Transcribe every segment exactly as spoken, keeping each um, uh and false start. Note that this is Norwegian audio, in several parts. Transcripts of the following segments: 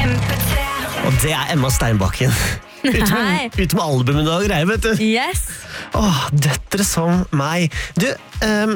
Og det er Emma Steinbakken. Ute med, ut med albumet og greier, vet du. Yes. Åh, døtre som meg. Du, um,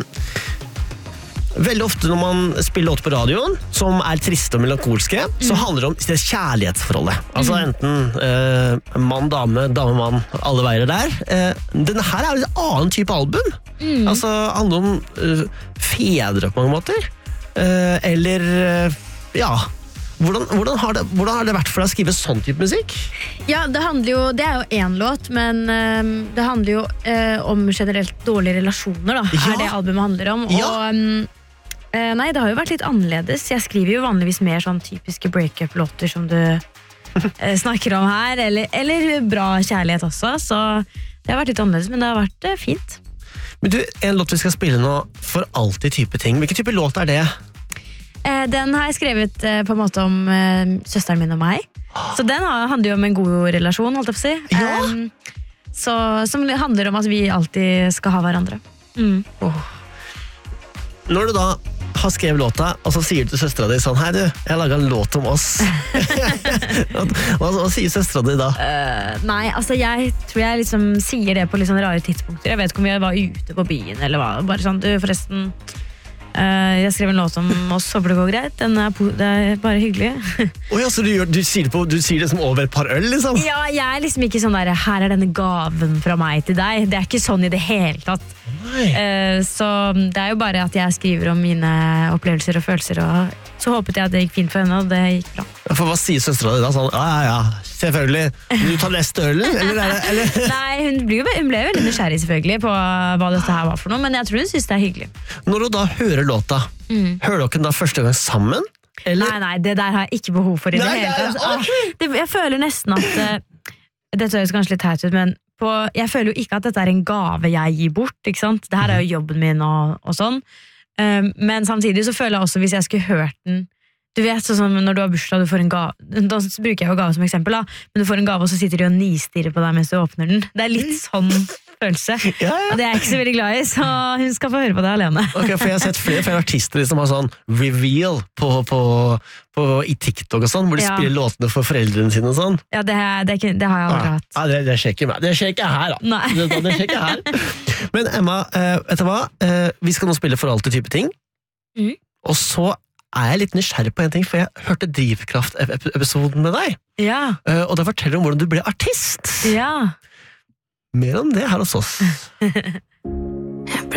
veldig ofte når man spiller låt på radioen, som er triste og melankolske, mm. så handler det om det kjærlighetsforholdet. Altså mm. enten uh, mann, dame, dame, mann, alle veier der. Uh, denne her er jo en annen type album. Mm. Altså, handler om uh, fedre på mange måter. Uh, eller, uh, ja... Hvordan, hvordan, har det, hvordan har det vært for deg å skrive sånn type musikk? Ja, det handler jo, det er jo en låt, men um, det handler jo uh, om generelt dårlige relasjoner, da, ja. Er det albumet handler om. Ja. Og um, uh, nei, det har jo vært litt annerledes. Jeg skriver jo vanligvis mer sånn typiske break-up-låter som du uh, snakker om her, eller, eller bra kjærlighet også, så det har vært litt annerledes, men det har vært uh, fint. Men du, en låt vi skal spille nå for alltid type ting. Hvilken type låt er det? Den har jeg skrevet eh, på en måte om eh, søsteren min og meg. Så den handler jo om en god relasjon, holdt jeg på å si. Ja. Um, så, som handler om at vi alltid skal ha hverandre. Mm. Oh. Når du da har skrevet låta, og så sier du til søstera di sånn, hei du, jeg har laget en låt om oss. hva, hva sier søstera di da? Uh, nei, altså jeg tror jeg liksom sier det på litt sånn rare tidspunkter. Jeg vet ikke om jeg var ute på byen, eller hva. Bare sånn, du forresten... Uh, jeg skrev en låt om oss, håper det går greit. Den er, det er bare hyggelig. Oh ja, så du, gjør, du, sier det på, du sier det som over et par øl, liksom? Ja, jeg er liksom ikke sånn der, her er denne gaven fra meg til deg. Det er ikke sånn i det hele tatt. Uh, så det er jo bare at jeg skriver om mine opplevelser og følelser, og så håpet jeg at det gikk fint for henne, og det gikk bra. For hva sier søstera di da? Sånn, ja, ja, ja, selvfølgelig. Du tar neste ølen, eller er det? Eller? Nei, hun ble, hun ble veldig nysgjerrig selvfølgelig på hva dette her var for noe, men jeg tror hun synes det er hyggelig. Når du da hører låta, mm. hører dere da første gang sammen? Eller? Nei, nei, det der har jeg ikke behov for i nei, det hele tatt. Okay. Det, jeg føler nesten at, uh, dette høres kanskje litt teit ut, men på, jeg føler jo ikke at dette er en gave jeg gir bort, ikke sant? Det her er jo jobben min og, og sånn. Um, men samtidig så føler jeg også, hvis jeg skulle hørt den, du vet, sånn som når du har bursdag, du får en gave, da bruker jeg jo gave som eksempel, da, men du får en gave, og så sitter du og nistirrer på deg mens du åpner den. Det er litt sånn følelse. Ja, ja. Og det er jeg ikke så veldig glad i, så hun skal få høre på det alene. Ok, for jeg har sett flere, flere artister som har sånn reveal på, på, på, i TikTok og sånn, hvor de ja. spiller låtene for foreldrene sine og sånn. Ja, det, det, det har jeg aldri hatt. Ja, det, det skjer ikke meg. Det skjer ikke her, da. Nei. Det, det skjer ikke her. Men Emma, vet du hva? Vi skal nå spille for alltid type ting. Mm. Og så er jeg litt nysgjerrig på en ting, for jeg hørte Drivkraft-episoden med deg. Ja. Og det forteller om hvordan du ble artist. Ja. Mer om det her hos oss.